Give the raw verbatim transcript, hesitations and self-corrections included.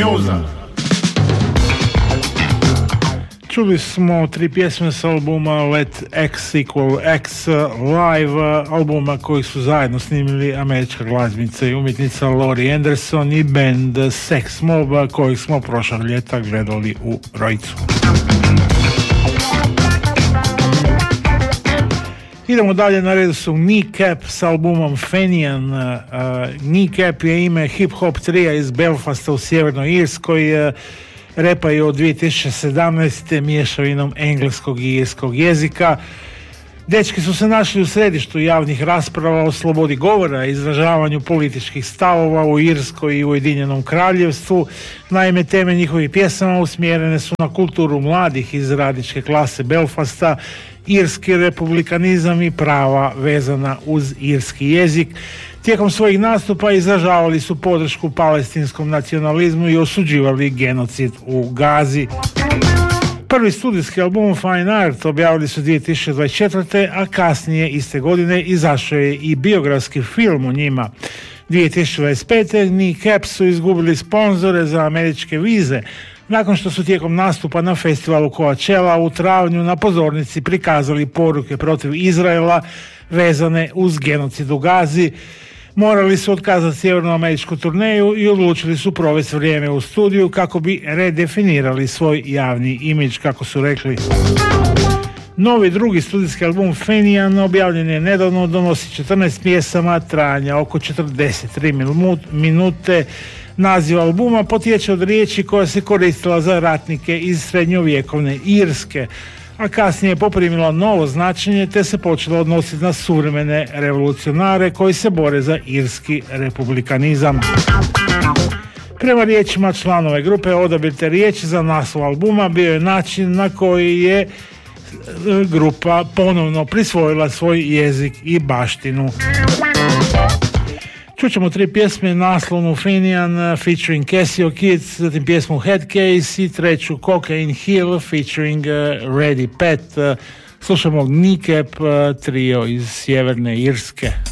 Njuza. Čuli smo tri pjesme s albuma Let X Equal X live, albuma koji su zajedno snimili američka glazbica i umjetnica Laurie Anderson i band Sex Mob, kojih smo prošlog ljeta gledali u Rojcu. Idemo dalje, na redu su Kneecap s albumom Fenian. Uh, Kneecap je ime hip-hop trija iz Belfasta u Sjevernoj Irskoj. Uh, repaju od dvije tisuće sedamnaeste miješavinom engleskog i irskog jezika. Dečki su se našli u središtu javnih rasprava o slobodi govora i izražavanju političkih stavova u Irskoj i Ujedinjenom Kraljevstvu. Naime, teme njihovih pjesama usmjerene su na kulturu mladih iz radničke klase Belfasta, irski republikanizam i prava vezana uz irski jezik. Tijekom svojih nastupa izražavali su podršku palestinskom nacionalizmu i osuđivali genocid u Gazi. Prvi studijski album Fine Art objavili su dvije tisuće dvadeset četvrte. a kasnije iste godine izašao je i biografski film o njima. dvije tisuće dvadeset pete. Kneecap su izgubili sponzore za američke vize nakon što su tijekom nastupa na festivalu Coachella u travnju na pozornici prikazali poruke protiv Izraela vezane uz genocid u Gazi. Morali su otkazati sjevernoameričku turneju i odlučili su provesti vrijeme u studiju kako bi redefinirali svoj javni imidž, kako su rekli. Novi drugi studijski album Fenian objavljen je nedavno, donosi četrnaest pjesama trajanja oko četrdeset tri minute. Naziv albuma potječe od riječi koja se koristila za ratnike iz srednjovjekovne Irske, a kasnije je poprimila novo značenje te se počela odnositi na suvremene revolucionare koji se bore za irski republikanizam. Prema riječima članove grupe, odabir te riječi za naslov albuma bio je način na koji je grupa ponovno prisvojila svoj jezik i baštinu. Čućemo tri pjesme, naslovnu Fenian featuring Casio Kids, zatim pjesmu Headcase i treću Cocaine Hill featuring uh, Ready Pet. Uh, slušamo Kneecap, uh, trio iz Sjeverne Irske.